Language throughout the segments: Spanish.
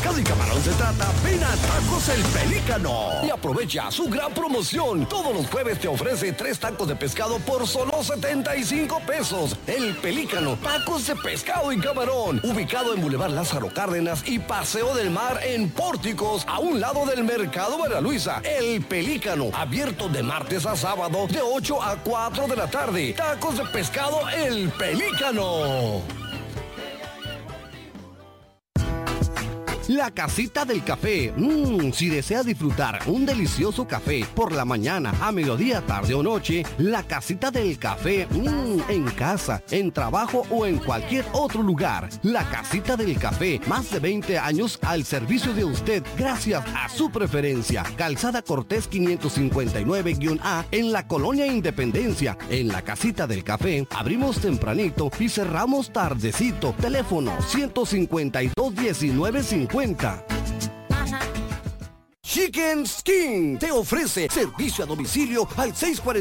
pescado y camarón se trata, ven a Tacos El Pelícano y aprovecha su gran promoción. Todos los jueves te ofrece 3 tacos de pescado por solo 75 pesos. El Pelícano, tacos de pescado y camarón, ubicado en Boulevard Lázaro Cárdenas y Paseo del Mar en Pórticos, a un lado del Mercado María Luisa. El Pelícano, abierto de martes a sábado de 8 a 4 de la tarde. Tacos de pescado El Pelícano. La Casita del Café. Si desea disfrutar un delicioso café por la mañana, a mediodía, tarde o noche, La Casita del Café, en casa, en trabajo o en cualquier otro lugar. La Casita del Café, más de 20 años al servicio de usted gracias a su preferencia. Calzada Cortés 559-A en la Colonia Independencia. En La Casita del Café, abrimos tempranito y cerramos tardecito. Teléfono 152-1950. Chicken Skin te ofrece servicio a domicilio al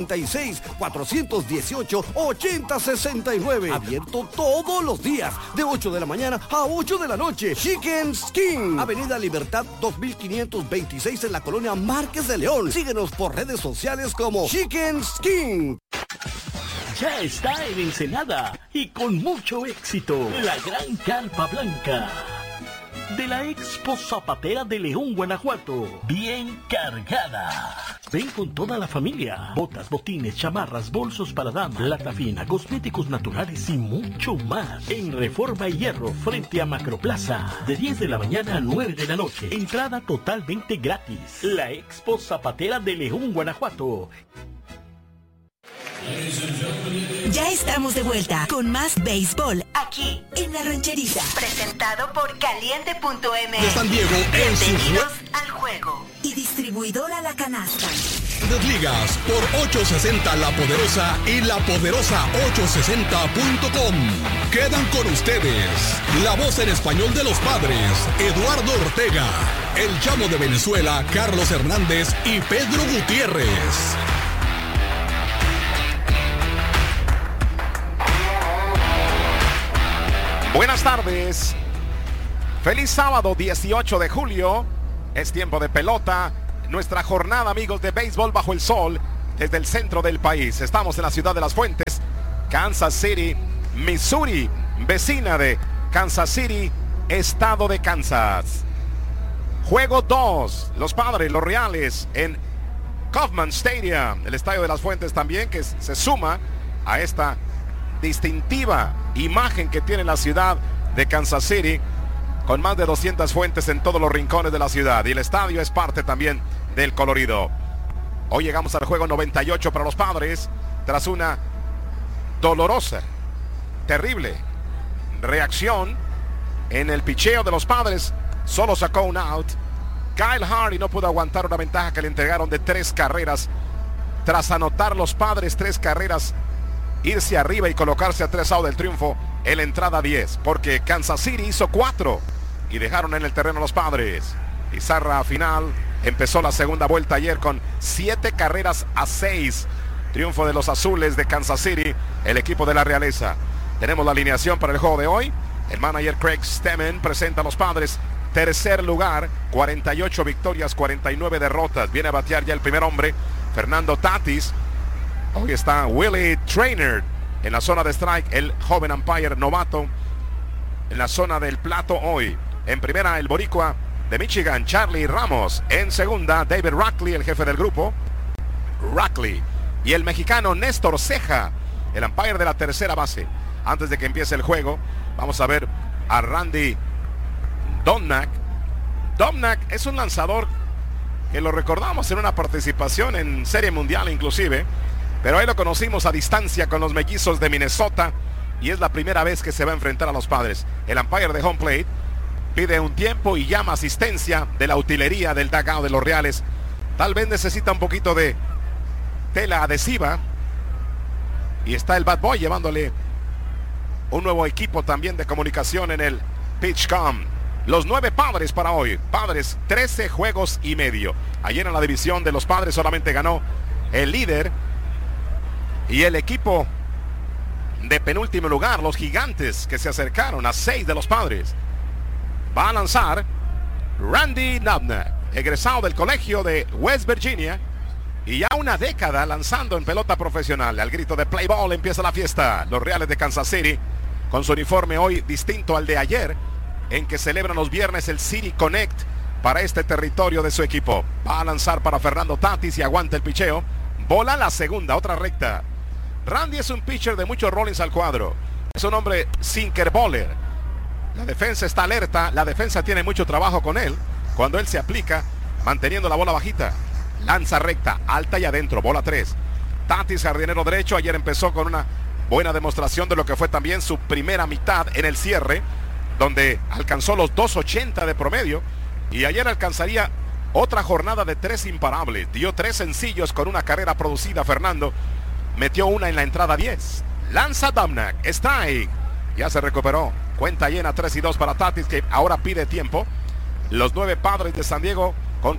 646-418-8069. Abierto todos los días, de 8 de la mañana a 8 de la noche. Chicken Skin, Avenida Libertad 2526 en la colonia Márquez de León. Síguenos por redes sociales como Chicken Skin. Ya está en Ensenada y con mucho éxito, la Gran Carpa Blanca de la Expo Zapatera de León, Guanajuato, bien cargada. Ven con toda la familia. Botas, botines, chamarras, bolsos para damas, lata fina, cosméticos naturales y mucho más. En Reforma y Hierro, frente a Macroplaza, de 10 de la mañana a 9 de la noche. Entrada totalmente gratis. La Expo Zapatera de León, Guanajuato. Ya estamos de vuelta con más béisbol aquí en La Rancherita. Presentado por Caliente.mx. De San Diego en Bienvenidos al juego. Y distribuidora La Canasta. Grandes Ligas por 860 La Poderosa y lapoderosa860.com. Quedan con ustedes la voz en español de los padres, Eduardo Ortega, el chamo de Venezuela, Carlos Hernández y Pedro Gutiérrez. Buenas tardes. Feliz sábado 18 de julio. Es tiempo de pelota. Nuestra jornada, amigos, de béisbol bajo el sol desde el centro del país. Estamos en la ciudad de Las Fuentes, Kansas City, Missouri, vecina de Kansas City, estado de Kansas. Juego 2. Los Padres, los Reales en Kauffman Stadium, el estadio de Las Fuentes también, que se suma a esta distintiva imagen que tiene la ciudad de Kansas City, con más de 200 fuentes en todos los rincones de la ciudad, y el estadio es parte también del colorido. Hoy llegamos al juego 98 para los Padres, tras una dolorosa, terrible reacción en el picheo de los Padres. Solo sacó un out. Kyle Hardy no pudo aguantar una ventaja que le entregaron de 3 carreras, tras anotar los Padres 3 carreras, irse arriba y colocarse a 3 outs del triunfo en la entrada 10, porque Kansas City hizo 4 y dejaron en el terreno a los Padres. Pizarra final. Empezó la segunda vuelta ayer con 7 carreras a 6. Triunfo de los azules de Kansas City, el equipo de la realeza. Tenemos la alineación para el juego de hoy. El manager Craig Stemmen presenta a los Padres. Tercer lugar, 48 victorias, 49 derrotas. Viene a batear ya el primer hombre, Fernando Tatis. Hoy está Willie Traynor en la zona de strike, el joven umpire novato en la zona del plato hoy. En primera, el boricua de Michigan, Charlie Ramos. En segunda, David Rackley, el jefe del grupo, Rackley. Y el mexicano Néstor Ceja, el umpire de la tercera base. Antes de que empiece el juego, vamos a ver a Randy Domnack. Domnack es un lanzador que lo recordamos en una participación en Serie Mundial inclusive, pero ahí lo conocimos a distancia con los mellizos de Minnesota, y es la primera vez que se va a enfrentar a los Padres. El umpire de home plate pide un tiempo y llama asistencia de la utilería del dugout de los Reales. Tal vez necesita un poquito de tela adhesiva, y está el Bad Boy llevándole un nuevo equipo también de comunicación en el PitchCom. Los 9 Padres para hoy. Padres 13 juegos y medio. Ayer en la división de los Padres solamente ganó el líder y el equipo de penúltimo lugar, los Gigantes, que se acercaron a 6 de los Padres. Va a lanzar Randy Dobnak, egresado del colegio de West Virginia y ya una década lanzando en pelota profesional. Al grito de play ball empieza la fiesta. Los Reales de Kansas City con su uniforme hoy distinto al de ayer, en que celebran los viernes el City Connect para este territorio de su equipo. Va a lanzar para Fernando Tatis y aguanta el picheo. Bola la segunda, otra recta. Randy es un pitcher de muchos rollings al cuadro. Es un hombre sinker bowler. La defensa está alerta, la defensa tiene mucho trabajo con él cuando él se aplica, manteniendo la bola bajita. Lanza recta, alta y adentro, bola 3. Tatis, jardinero derecho, ayer empezó con una buena demostración de lo que fue también su primera mitad en el cierre, donde alcanzó los 2.80 de promedio, y ayer alcanzaría otra jornada de 3 imparables. Dio 3 sencillos con una carrera producida. Fernando metió una en la entrada 10. Lanza Dobnak, strike. Ya se recuperó. Cuenta llena, 3-2 para Tatis, que ahora pide tiempo. Los 9 Padres de San Diego con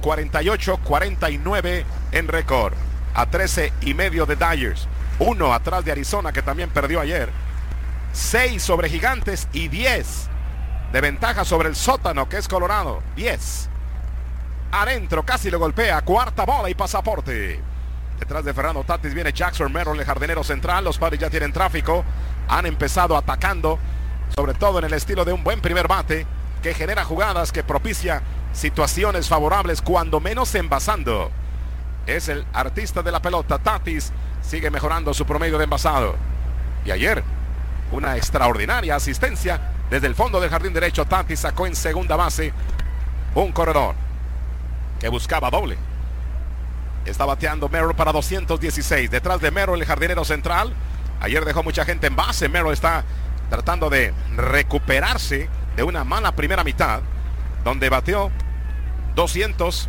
48-49 en récord. A 13.5 de Dodgers. 1 atrás de Arizona, que también perdió ayer. 6 sobre Gigantes y 10 de ventaja sobre el sótano, que es Colorado. 10. Adentro, casi lo golpea. Cuarta bola y pasaporte. Detrás de Fernando Tatis viene Jackson Merrill, el jardinero central. Los Padres ya tienen tráfico. Han empezado atacando, sobre todo en el estilo de un buen primer bate, que genera jugadas, que propicia situaciones favorables, cuando menos envasando. Es el artista de la pelota. Tatis sigue mejorando su promedio de envasado. Y ayer, una extraordinaria asistencia desde el fondo del jardín derecho. Tatis sacó en segunda base un corredor que buscaba doble. Está bateando Merrill para 216. Detrás de Merrill, el jardinero central. Ayer dejó mucha gente en base. Merrill está tratando de recuperarse de una mala primera mitad, donde bateó 210.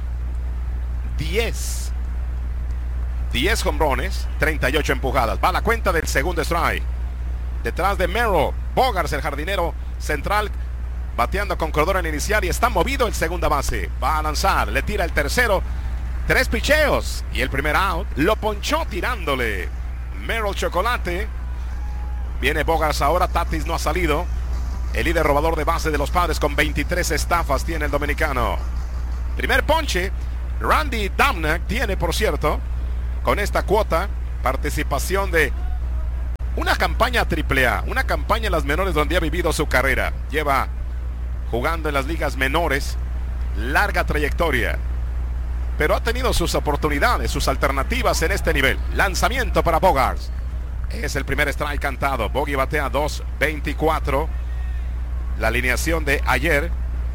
10 jonrones, 38 empujadas. Va a la cuenta del segundo strike. Detrás de Merrill, Bogaerts, el jardinero central, bateando con corredor en inicial, y está movido el segunda base. Va a lanzar, le tira el tercero. 3 picheos y el primer out. Lo ponchó tirándole Merrill chocolate. Viene Bogaerts ahora. Tatis no ha salido. El líder robador de base de los Padres con 23 estafas tiene el dominicano. Primer ponche. Randy Dobnak tiene, por cierto, con esta cuota, participación de una campaña AAA, una campaña en las menores donde ha vivido su carrera. Lleva jugando en las ligas menores, larga trayectoria, pero ha tenido sus oportunidades, sus alternativas en este nivel. Lanzamiento para Bogaerts. Es el primer strike cantado. Bogey batea 2.24. La alineación de ayer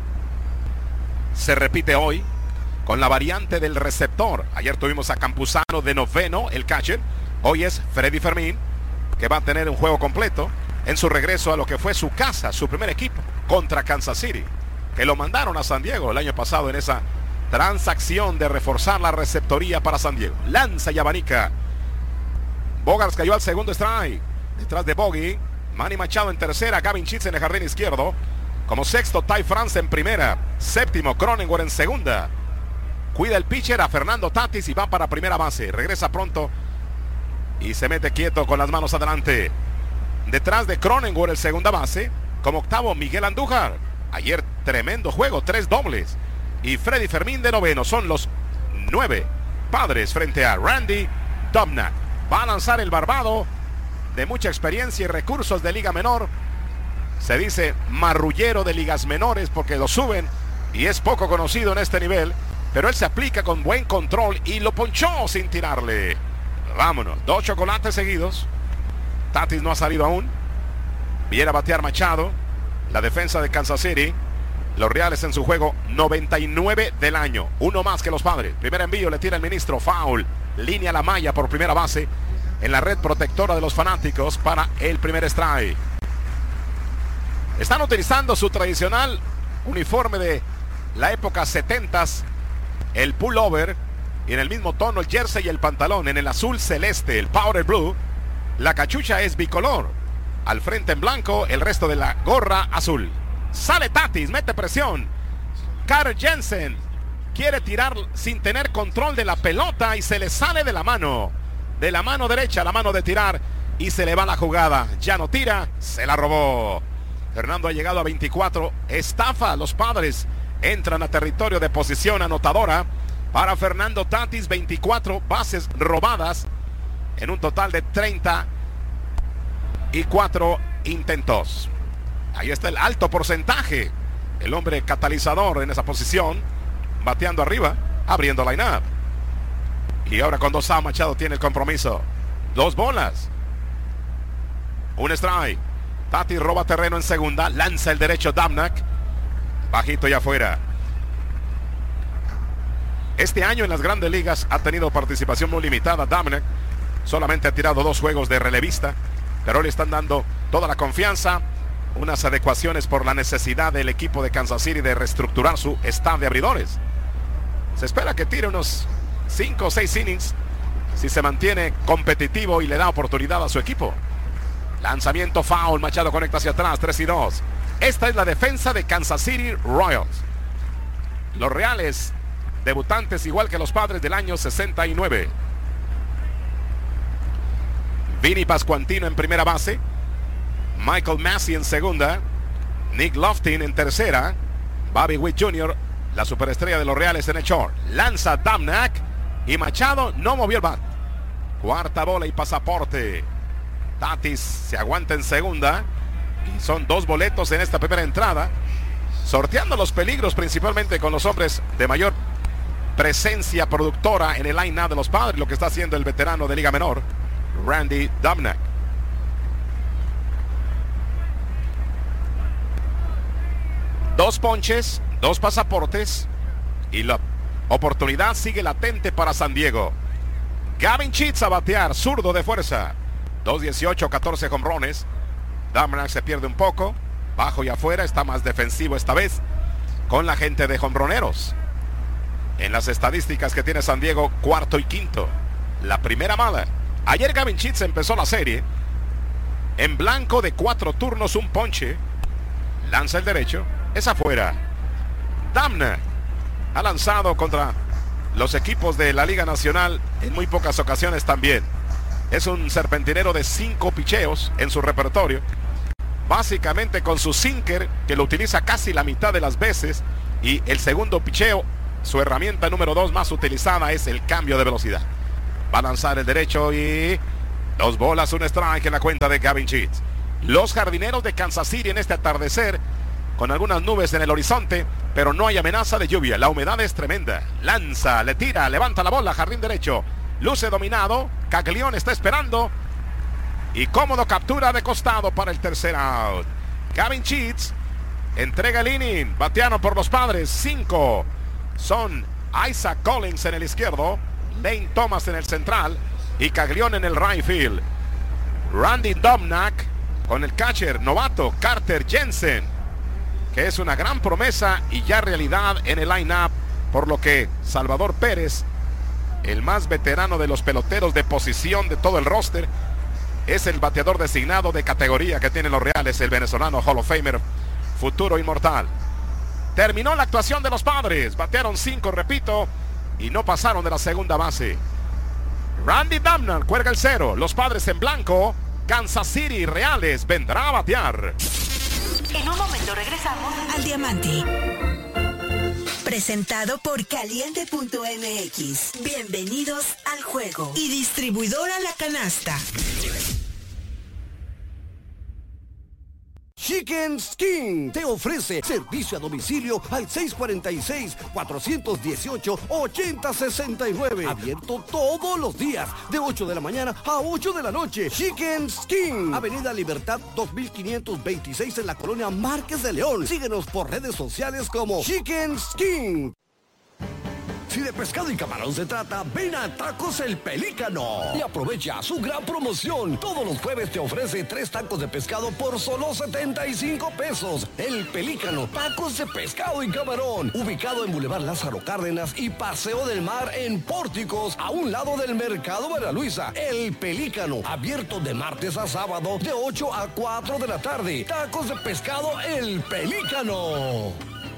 se repite hoy con la variante del receptor. Ayer tuvimos a Campuzano de noveno, el catcher. Hoy es Freddy Fermín, que va a tener un juego completo en su regreso a lo que fue su casa, su primer equipo, contra Kansas City, que lo mandaron a San Diego el año pasado en esa transacción de reforzar la receptoría para San Diego. Lanza y abanica. Bogaerts cayó al segundo strike. Detrás de Bogey, Manny Machado en tercera, Gavin Sheets en el jardín izquierdo. Como sexto, Ty France en primera. Séptimo, Cronenworth en segunda. Cuida el pitcher a Fernando Tatis y va para primera base. Regresa pronto y se mete quieto con las manos adelante. Detrás de Cronenworth, el segunda base. Como octavo, Miguel Andújar. Ayer tremendo juego, 3 dobles. Y Freddy Fermín de noveno. Son los 9 Padres frente a Randy Dobnak. Va a lanzar el barbado, de mucha experiencia y recursos de liga menor. Se dice marrullero de ligas menores porque lo suben y es poco conocido en este nivel, pero él se aplica con buen control y lo ponchó sin tirarle. Vámonos, 2 chocolates seguidos. Tatis no ha salido aún. Viene a batear Machado. La defensa de Kansas City. Los Reales en su juego 99 del año. Uno más que los Padres. Primer envío, le tira el ministro. Foul. Línea la malla por primera base en la red protectora de los fanáticos para el primer strike. Están utilizando su tradicional uniforme de la época 70s. El pullover y en el mismo tono el jersey y el pantalón en el azul celeste, el powder blue. La cachucha es bicolor. Al frente en blanco, el resto de la gorra azul. Sale Tatis, mete presión. Carl Jensen quiere tirar sin tener control de la pelota y se le sale de la mano derecha, la mano de tirar, y se le va la jugada. Ya no tira, se la robó. Fernando ha llegado a 24. Estafa a los Padres entran a territorio de posición anotadora para Fernando Tatis. 24 bases robadas en un total de 34 intentos. Ahí está el alto porcentaje. El hombre catalizador en esa posición, bateando arriba, abriendo line-up. Y ahora cuando Sam Machado tiene el compromiso. 2 bolas. Un strike. Tatis roba terreno en segunda. Lanza el derecho Damnak. Bajito y afuera. Este año en las grandes ligas ha tenido participación muy limitada Damnak. Solamente ha tirado 2 juegos de relevista. Pero le están dando toda la confianza. Unas adecuaciones por la necesidad del equipo de Kansas City de reestructurar su staff de abridores. Se espera que tire unos 5 o 6 innings si se mantiene competitivo y le da oportunidad a su equipo. Lanzamiento foul, Machado conecta hacia atrás, 3-2. Esta es la defensa de Kansas City Royals. Los Reales, debutantes igual que los Padres del año 69. Vinny Pascuantino en primera base. Michael Massey en segunda. Nick Loftin en tercera. Bobby Witt Jr., la superestrella de los Reales, en el short. Lanza Damnak y Machado no movió el bat. Cuarta bola y pasaporte. Tatis se aguanta en segunda. Y son 2 boletos en esta primera entrada. Sorteando los peligros principalmente con los hombres de mayor presencia productora en el line-up de los Padres. Lo que está haciendo el veterano de Liga Menor, Randy Damnak. Dos ponches, 2 pasaportes y la oportunidad sigue latente para San Diego. Gavin Sheets a batear, zurdo de fuerza. 2-18, 14 jonrones. Damnak se pierde un poco, bajo y afuera, está más defensivo esta vez con la gente de jonroneros. En las estadísticas que tiene San Diego, cuarto y quinto. La primera mala. Ayer Gavin Sheets empezó la serie en blanco de 4 turnos, un ponche. Lanza el derecho. Es afuera. Damnak ha lanzado contra los equipos de la Liga Nacional en muy pocas ocasiones también. Es un serpentinero de 5 picheos en su repertorio. Básicamente con su sinker, que lo utiliza casi la mitad de las veces. Y el segundo picheo, su herramienta número 2 más utilizada, es el cambio de velocidad. Va a lanzar el derecho y 2 bolas, un strike en la cuenta de Gavin Sheets. Los jardineros de Kansas City en este atardecer, con algunas nubes en el horizonte, pero no hay amenaza de lluvia. La humedad es tremenda. Lanza, le tira, levanta la bola, jardín derecho. Luce dominado. Caglione está esperando. Y cómodo captura de costado para el tercer out. Gavin Sheets entrega el inning. Batearon por los Padres. 5 son Isaac Collins en el izquierdo, Lane Thomas en el central y Caglione en el right field. Randy Damnak con el catcher novato Carter Jensen, que es una gran promesa y ya realidad en el line-up, por lo que Salvador Pérez, el más veterano de los peloteros de posición de todo el roster, es el bateador designado de categoría que tienen los Reales, el venezolano Hall of Famer, futuro inmortal. Terminó la actuación de los Padres, batearon 5, repito, y no pasaron de la segunda base. Randy Damnak cuelga el 0, los Padres en blanco. Kansas City Reales vendrá a batear. En un momento regresamos al Diamante. Presentado por Caliente.mx. Bienvenidos al juego. Y distribuidora La Canasta. Chicken Skin te ofrece servicio a domicilio al 646-418-8069. Abierto todos los días, de 8 de la mañana a 8 de la noche. Chicken Skin, Avenida Libertad 2526 en la colonia Márquez de León. Síguenos por redes sociales como Chicken Skin. Si de pescado y camarón se trata, ven a Tacos El Pelícano y aprovecha su gran promoción. Todos los jueves te ofrece 3 tacos de pescado por solo 75 pesos. El Pelícano, tacos de pescado y camarón. Ubicado en Boulevard Lázaro Cárdenas y Paseo del Mar en Pórticos, a un lado del Mercado María Luisa. El Pelícano, abierto de martes a sábado de 8 a 4 de la tarde. Tacos de pescado El Pelícano.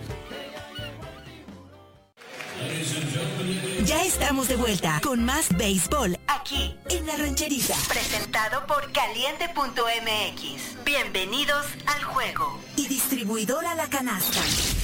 Ya estamos de vuelta con más béisbol aquí en La Rancherita. Presentado por Caliente.mx. Bienvenidos al juego. Y distribuidora La Canasta.